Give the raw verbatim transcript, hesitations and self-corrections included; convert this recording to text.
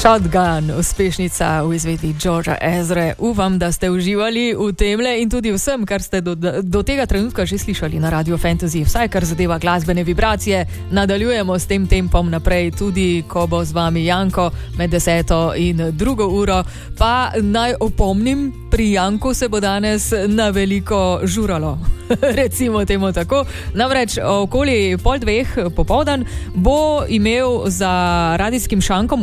Shotgun, uspešnica v izvedbi Georgea Ezre. Upam, da ste uživali v temle in tudi vsem, kar ste do, do tega trenutka že slišali na Radio Fantasy. Vsaj, kar zadeva glasbene vibracije, nadaljujemo s tem tempom naprej, tudi ko bo z vami Janko med deseto in drugo uro. Pa naj opomnim, pri Janku se bo danes na veliko žuralo. Recimo temu tako. Namreč okoli pol dveh popoldan bo imel za radijskim šankom